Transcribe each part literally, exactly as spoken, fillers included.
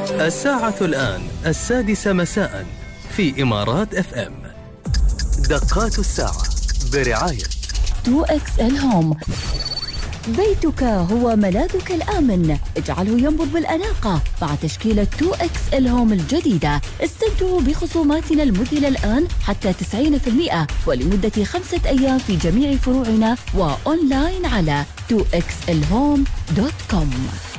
الساعة الآن السادسة مساء في إمارات اف ام. دقات الساعة برعاية تو إكس إل هوم. بيتك هو ملاذك الآمن، اجعله ينبض بالأناقة مع تشكيلة تو إكس إل هوم الجديدة. استمتعوا بخصوماتنا المذهلة الآن حتى تسعين بالمئة ولمدة خمسة أيام في جميع فروعنا وأونلاين على تو إكس إل هوم دوت كوم.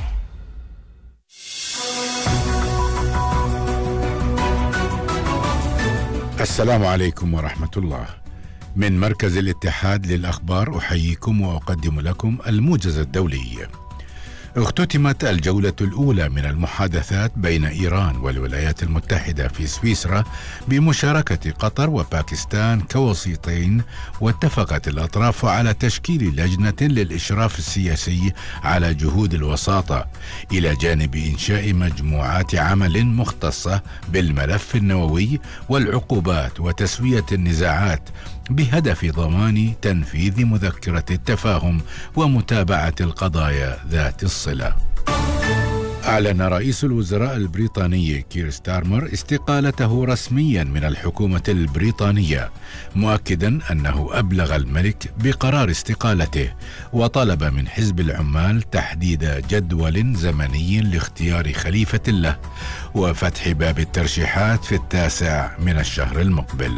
السلام عليكم ورحمة الله. من مركز الاتحاد للأخبار أحييكم وأقدم لكم الموجز الدولي. اختتمت الجولة الأولى من المحادثات بين إيران والولايات المتحدة في سويسرا بمشاركة قطر وباكستان كوسيطين، واتفقت الأطراف على تشكيل لجنة للإشراف السياسي على جهود الوساطة، إلى جانب إنشاء مجموعات عمل مختصة بالملف النووي والعقوبات وتسوية النزاعات، بهدف ضمان تنفيذ مذكرة التفاهم ومتابعة القضايا ذات الصلة. أعلن رئيس الوزراء البريطاني كير ستارمر استقالته رسميا من الحكومة البريطانية، مؤكدا أنه أبلغ الملك بقرار استقالته، وطلب من حزب العمال تحديد جدول زمني لاختيار خليفة له وفتح باب الترشيحات في التاسع من الشهر المقبل.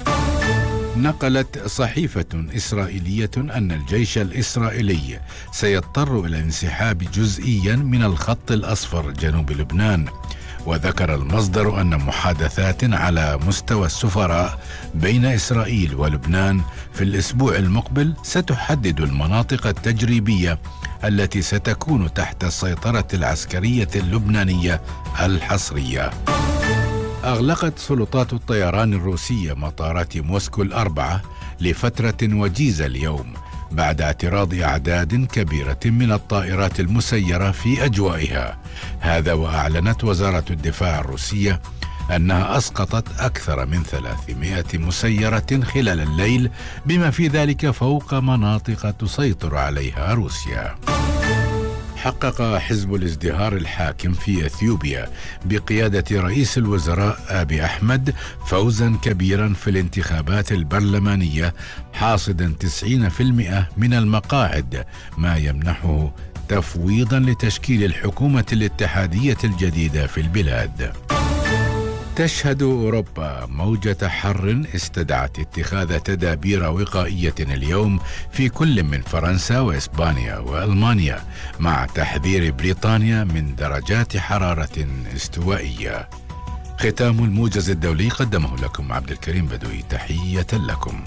نقلت صحيفة إسرائيلية أن الجيش الإسرائيلي سيضطر إلى الانسحاب جزئيا من الخط الأصفر جنوب لبنان، وذكر المصدر أن محادثات على مستوى السفراء بين إسرائيل ولبنان في الأسبوع المقبل ستحدد المناطق التجريبية التي ستكون تحت السيطرة العسكرية اللبنانية الحصرية. أغلقت سلطات الطيران الروسية مطارات موسكو الأربعة لفترة وجيزة اليوم بعد اعتراض أعداد كبيرة من الطائرات المسيرة في أجوائها. هذا وأعلنت وزارة الدفاع الروسية أنها أسقطت أكثر من ثلاثمائة مسيرة خلال الليل، بما في ذلك فوق مناطق تسيطر عليها روسيا. حقق حزب الازدهار الحاكم في اثيوبيا بقيادة رئيس الوزراء آبي أحمد فوزا كبيرا في الانتخابات البرلمانية، حاصدا تسعين بالمئة من المقاعد، ما يمنحه تفويضا لتشكيل الحكومة الاتحادية الجديدة في البلاد. تشهد أوروبا موجة حر استدعت اتخاذ تدابير وقائية اليوم في كل من فرنسا وإسبانيا وألمانيا، مع تحذير بريطانيا من درجات حرارة استوائية. ختام الموجز الدولي قدمه لكم عبد الكريم بدوي. تحية لكم.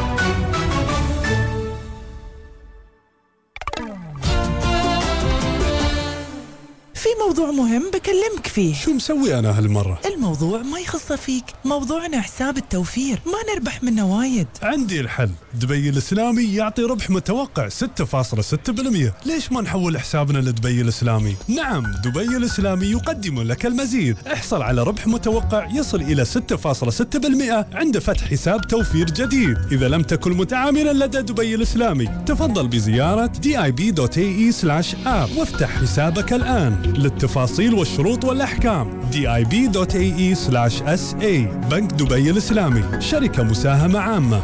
في موضوع مهم بكلمك فيه. شو مسوي أنا هالمرة؟ الموضوع ما يخص فيك، موضوعنا حساب التوفير، ما نربح منه وايد. عندي الحل. دبي الإسلامي يعطي ربح متوقع ستة فاصلة ستة بالمئة. ليش ما نحول حسابنا لدبي الإسلامي؟ نعم، دبي الإسلامي يقدم لك المزيد. احصل على ربح متوقع يصل إلى ستة فاصلة ستة بالمئة عند فتح حساب توفير جديد. إذا لم تكن متعاملا لدى دبي الإسلامي، تفضل بزيارة دي آي بي دوت إيه إي سلاش آب وافتح حسابك الآن. للتفاصيل والشروط والأحكام دي آي بي دوت إيه إي سلاش إس إيه. بنك دبي الإسلامي، شركة مساهمة عامة.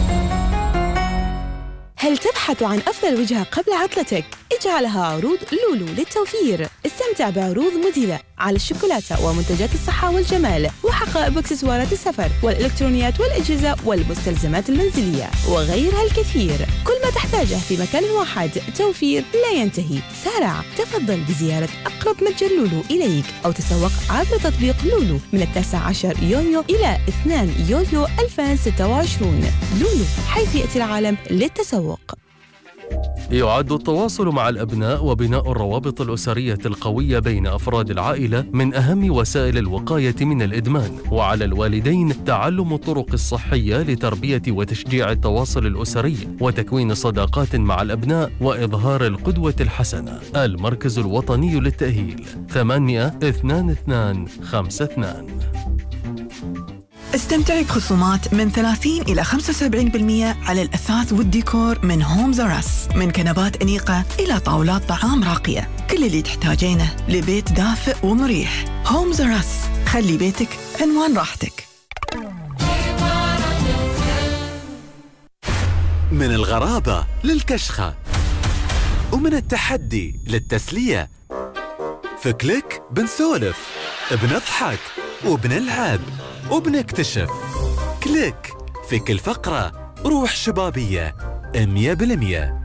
هل تبحث عن أفضل وجهة قبل عطلتك؟ اجعلها عروض لولو للتوفير. استمتع بعروض مذهلة على الشوكولاتة ومنتجات الصحة والجمال وحقائب واكسسوارات السفر والإلكترونيات والأجهزة والمستلزمات المنزلية وغيرها الكثير. كل ما تحتاجه في مكان واحد. توفير لا ينتهي. سارع، تفضل بزيارة أقرب متجر لولو إليك أو تسوق عبر تطبيق لولو من التاسع عشر يونيو إلى اثنين يوليو ألفين وستة وعشرين. لولو، حيث يأتي العالم للتسوق. يعد التواصل مع الأبناء وبناء الروابط الأسرية القوية بين أفراد العائلة من أهم وسائل الوقاية من الإدمان، وعلى الوالدين تعلم الطرق الصحية لتربية وتشجيع التواصل الأسري وتكوين صداقات مع الأبناء وإظهار القدوة الحسنة. المركز الوطني للتأهيل ثمانية اثنان اثنان خمسة اثنان. استمتعي بخصومات من ثلاثين إلى خمسة وسبعين بالمئة على الأثاث والديكور من هومز أر أس، من كنبات أنيقة إلى طاولات طعام راقية. كل اللي تحتاجينه لبيت دافئ ومريح. هومز أر أس، خلي بيتك عنوان راحتك. من الغرابة للكشخة، ومن التحدي للتسلية. في كليك بنسولف، بنضحك، وبنلعب، وبنكتشف. كليك، في كل فقرة روح شبابية مية بالمية.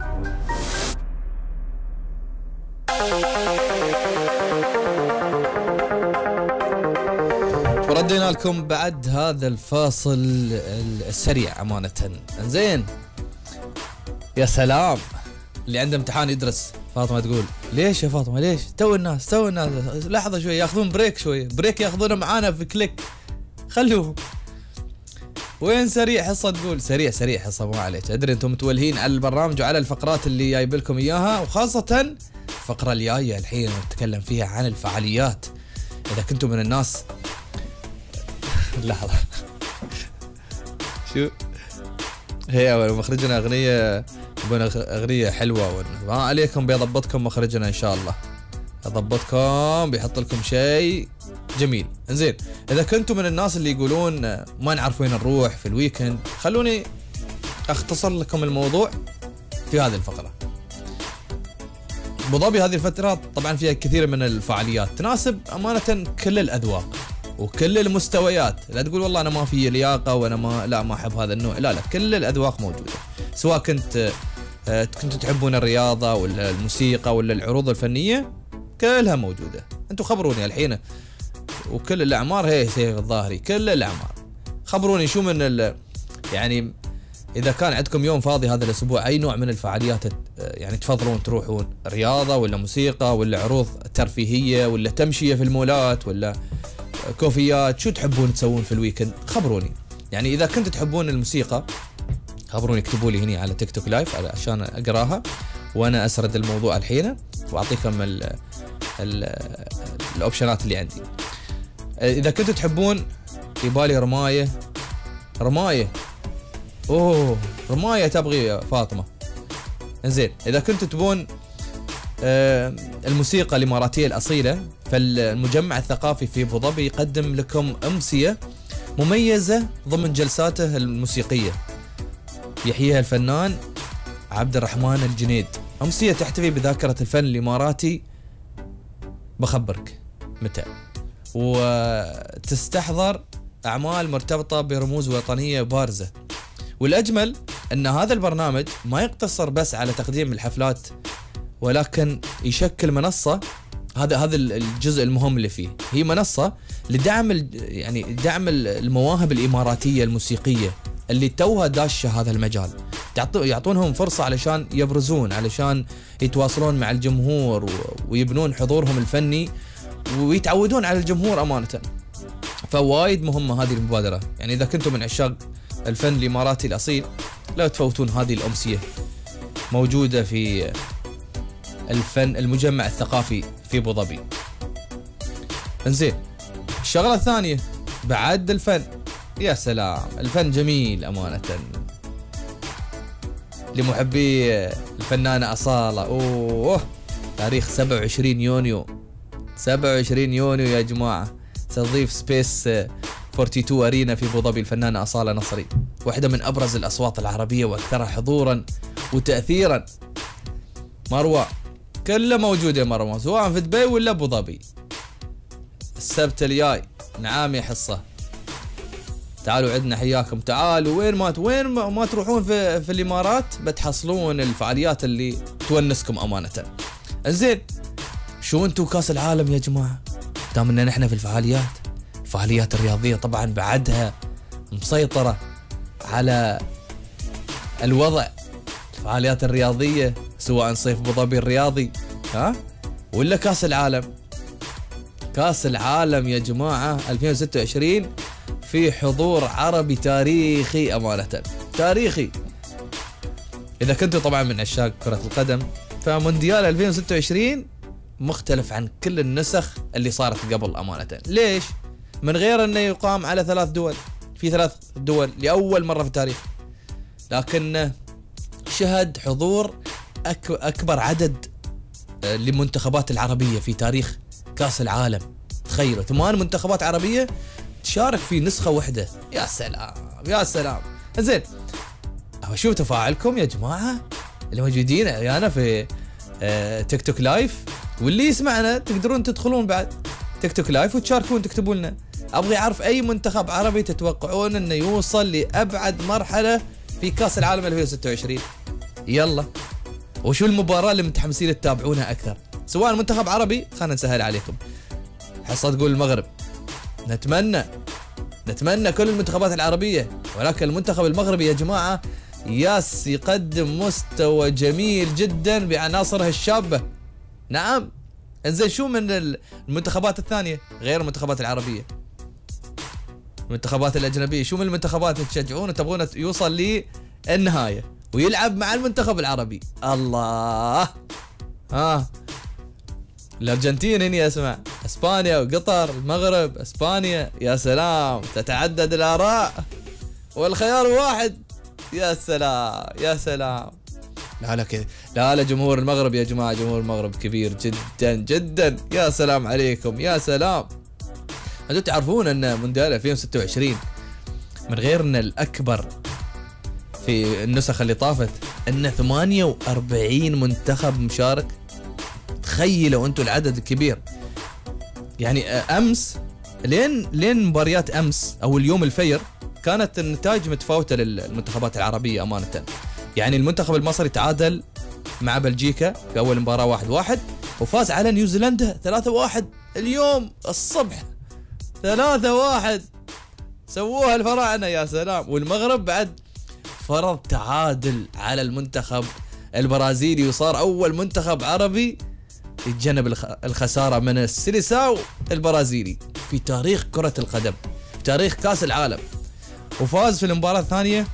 وردينا لكم بعد هذا الفاصل السريع أمانة. انزين، يا سلام، اللي عنده امتحان يدرس. فاطمة تقول ليش يا فاطمة ليش؟ تو الناس تو الناس لحظة شوي ياخذون بريك، شوي بريك ياخذونه معانا في كليك، خلوهم. وين سريع حصة؟ تقول سريع سريع حصة، ما عليك، أدري أنتم متولهين على البرنامج وعلى الفقرات اللي جايب لكم إياها، وخاصة الفقرة الجاية الحين نتكلم فيها عن الفعاليات. إذا كنتم من الناس لحظة شو هي أول مخرجنا أغنية، يبون أغنية حلوة، ما عليكم بيضبطكم مخرجنا إن شاء الله، يضبطكم بيحط لكم شيء جميل. انزين، إذا كنتم من الناس اللي يقولون ما نعرف وين نروح في الويكند، خلوني أختصر لكم الموضوع في هذه الفقرة. أبو ظبي هذه الفترة طبعا فيها كثير من الفعاليات تناسب أمانة كل الأذواق وكل المستويات. لا تقول والله أنا ما في لياقة وأنا ما لا ما أحب هذا النوع، لا لا، كل الأذواق موجودة. سواء كنت كنتوا تحبون الرياضة ولا الموسيقى ولا العروض الفنية، كلها موجودة. أنتوا خبروني الحين، وكل الأعمار، هي سيف الظاهري، كل الأعمار خبروني شو من ال يعني إذا كان عندكم يوم فاضي هذا الأسبوع، أي نوع من الفعاليات يعني تفضلون تروحون؟ رياضة ولا موسيقى ولا عروض ترفيهية ولا تمشية في المولات ولا كوفيات؟ شو تحبون تسوون في الويكند؟ خبروني. يعني إذا كنتوا تحبون الموسيقى خبروني، اكتبوا لي هنا على تيك توك لايف عشان أقراها وأنا أسرد الموضوع الحين وأعطيكم ال ال الأوبشنات اللي عندي. إذا كنتوا تحبون يبالي رماية، رماية أوه رماية تبغي يا فاطمة. إنزين، إذا كنتوا تبون آه الموسيقى الإماراتية الأصيلة، فالمجمع الثقافي في أبو ظبي يقدم لكم أمسية مميزة ضمن جلساته الموسيقية يحييها الفنان عبد الرحمن الجنيد. أمسية تحتوي بذاكرة الفن الإماراتي، بخبرك متى، وتستحضر أعمال مرتبطة برموز وطنية بارزة. والأجمل أن هذا البرنامج ما يقتصر بس على تقديم الحفلات، ولكن يشكل منصة. هذا هذا الجزء المهم اللي فيه، هي منصة لدعم يعني دعم المواهب الإماراتية الموسيقية اللي توها داشة هذا المجال. يعطونهم فرصة علشان يبرزون، علشان يتواصلون مع الجمهور ويبنون حضورهم الفني ويتعودون على الجمهور أمانة. فوايد مهمة هذه المبادرة. يعني إذا كنتم من عشاق الفن الإماراتي الأصيل، لا تفوتون هذه الأمسية، موجودة في الفن المجمع الثقافي في أبو ظبي. انزين، الشغلة الثانية بعد الفن، يا سلام، الفن جميل أمانة. لمحبي الفنانة أصالة، أوه تاريخ سبعة وعشرين يونيو، سبعة وعشرين يونيو يا جماعة، تضيف سبيس اثنين وأربعين أرينا في أبو ظبي الفنانة أصالة نصري، واحدة من أبرز الأصوات العربية وأكثرها حضورا وتأثيرا. مروة كله موجود يا مروة، سواء في دبي ولا أبو ظبي. السبت الجاي نعم يا حصة، تعالوا عندنا، حياكم، تعالوا وين ما وين ما تروحون في في الإمارات بتحصلون الفعاليات اللي تونسكم أمانة. زين، شو انتو كاس العالم يا جماعة؟ دام ان نحن في الفعاليات، الفعاليات الرياضية طبعا بعدها مسيطرة على الوضع. الفعاليات الرياضية سواء صيف أبو ظبي الرياضي ها ولا كاس العالم. كاس العالم يا جماعة ألفين وستة وعشرين في حضور عربي تاريخي أمانة، تاريخي. إذا كنتوا طبعا من عشاق كرة القدم، فمونديال ألفين وستة وعشرين مختلف عن كل النسخ اللي صارت قبل أمانة. ليش؟ من غير أنه يقام على ثلاث دول، في ثلاث دول لاول مره في التاريخ، لكن شهد حضور أك اكبر عدد للمنتخبات العربيه في تاريخ كاس العالم. تخيلوا ثمان منتخبات عربيه تشارك في نسخه واحده. يا سلام يا سلام. زين اشوف تفاعلكم يا جماعه اللي موجودين انا في آه تيك توك لايف، واللي يسمعنا تقدرون تدخلون بعد تيك توك لايف وتشاركون تكتبوا لنا. ابغى اعرف اي منتخب عربي تتوقعون انه يوصل لابعد مرحله في كاس العالم ألفين وستة وعشرين. يلا وشو المباراه اللي متحمسين تتابعونها اكثر؟ سواء منتخب عربي خلينا نسهل عليكم، حصه تقول المغرب، نتمنى نتمنى كل المنتخبات العربيه، ولكن المنتخب المغربي يا جماعه ياس يقدم مستوى جميل جدا بعناصره الشابه. نعم. انزين شو من المنتخبات الثانيه غير المنتخبات العربيه؟ المنتخبات الاجنبيه، شو من المنتخبات اللي تشجعون وتبغون يوصل للنهايه ويلعب مع المنتخب العربي؟ الله. ها الارجنتين هني اسمع، اسبانيا وقطر، المغرب، اسبانيا. يا سلام تتعدد الاراء والخيار واحد. يا سلام يا سلام. لا لا كذا، لا لا جمهور المغرب يا جماعه، جمهور المغرب كبير جدا جدا. يا سلام عليكم يا سلام. انتم تعرفون ان مونديال ألفين وستة وعشرين من غير ان الاكبر في النسخ اللي طافت ان ثمانية وأربعين منتخب مشارك. تخيلوا انتم العدد الكبير. يعني امس لين لين مباريات امس او اليوم الفير كانت النتائج متفاوته للمنتخبات العربيه امانه. يعني المنتخب المصري تعادل مع بلجيكا في اول مباراه واحد واحد وفاز على نيوزيلندا ثلاثة واحد اليوم الصبح. ثلاثة واحد سووها الفراعنه يا سلام. والمغرب بعد فرض تعادل على المنتخب البرازيلي وصار اول منتخب عربي يتجنب الخساره من السيليساو البرازيلي في تاريخ كره القدم، في تاريخ كاس العالم. وفاز في المباراه الثانيه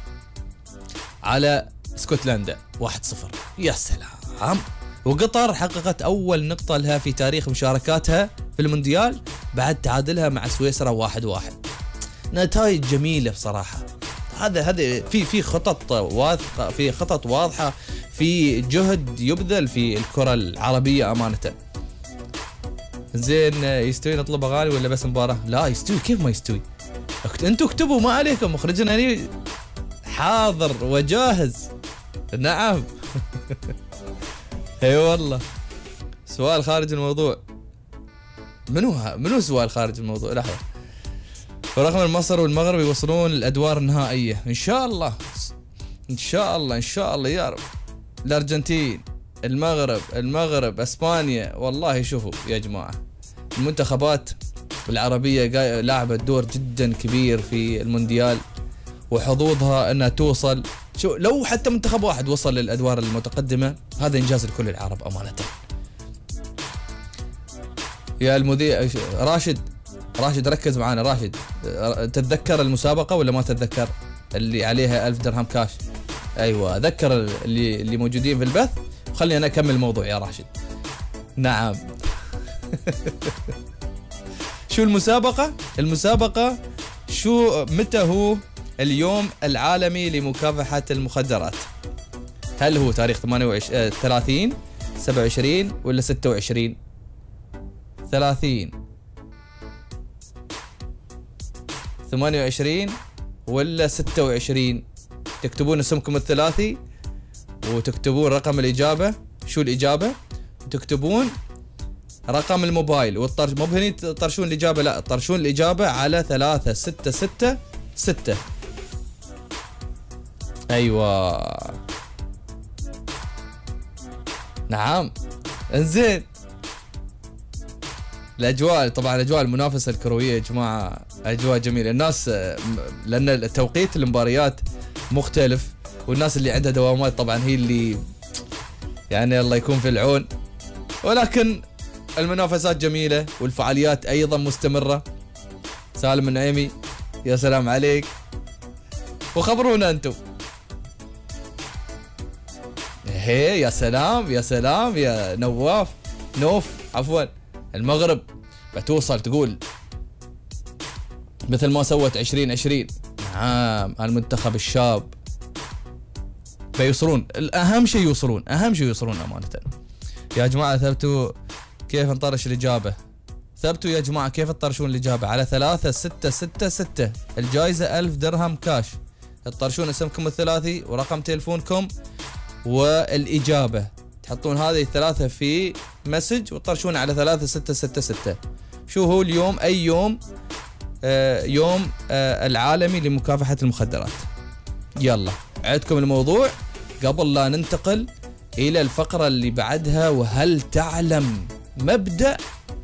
على اسكتلندا واحد صفر. يا سلام. وقطر حققت اول نقطه لها في تاريخ مشاركاتها في المونديال بعد تعادلها مع سويسرا واحد واحد. نتائج جميله بصراحه. هذا هذا في في خطط واثقه، في خطط واضحه، في جهد يبذل في الكره العربيه امانه. زين يستوي نطلب اغاني ولا بس مباراه؟ لا يستوي، كيف ما يستوي؟ انتوا اكتبوا ما عليكم، مخرجنا هني حاضر وجاهز. نعم. اي والله. سؤال خارج الموضوع. منو منو سؤال خارج الموضوع؟ لحظه. فرغم مصر والمغرب يوصلون الادوار النهائيه ان شاء الله، ان شاء الله ان شاء الله يا رب. الارجنتين، المغرب، المغرب، اسبانيا. والله شوفوا يا جماعه المنتخبات العربيه لعبت دور جدا كبير في المونديال، وحظوظها انها توصل. شو لو حتى منتخب واحد وصل للادوار المتقدمه هذا انجاز لكل العرب امانه. يا المذيع راشد، راشد ركز معانا. راشد تتذكر المسابقه ولا ما تتذكر اللي عليها ألف درهم كاش؟ ايوه ذكر اللي اللي موجودين في البث. خليني انا اكمل الموضوع يا راشد. نعم. شو المسابقه؟ المسابقه شو متى هو اليوم العالمي لمكافحة المخدرات؟ هل هو تاريخ ثمانية وعشرين ثلاثين سبعة وعشرين ولا ستة وعشرين؟ ثلاثين ثمانية وعشرين ولا ستة وعشرين؟ تكتبون اسمكم الثلاثي وتكتبون رقم الإجابة. شو الإجابة؟ تكتبون رقم الموبايل والطرش. مو بهني تطرشون الإجابة، لا تطرشون الإجابة على ثلاثة ستة ستة ستة. أيوة نعم. انزين الأجواء طبعا أجواء المنافسة الكروية يا جماعة أجواء جميلة. الناس لأن التوقيت المباريات مختلف، والناس اللي عندها دوامات طبعا هي اللي يعني الله يكون في العون، ولكن المنافسات جميلة والفعاليات أيضا مستمرة. سالم النعيمي يا سلام عليك، وخبرونا أنتم. هي يا سلام يا سلام يا نواف نوف عفوا. المغرب بتوصل تقول مثل ما سوت عشرين عشرين نعم المنتخب الشاب بيوصلون. الأهم شيء يوصلون، أهم شيء يوصلون أمانة. يا جماعة ثبتوا كيف نطرش الإجابة، ثبتوا يا جماعة كيف تطرشون الإجابة على ثلاثة ستة ستة ستة. الجائزة ألف درهم كاش. تطرشون اسمكم الثلاثي ورقم تلفونكم والإجابة، تحطون هذه الثلاثة في مسج وتطرشون على ثلاثة ستة ستة ستة. شو هو اليوم؟ أي يوم؟ آه يوم آه العالمي لمكافحة المخدرات. يلا عدكم الموضوع قبل لا ننتقل إلى الفقرة اللي بعدها، وهل تعلم مبدأ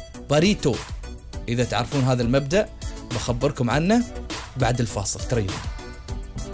باريتو؟ إذا تعرفون هذا المبدأ بخبركم عنه بعد الفاصل. تريون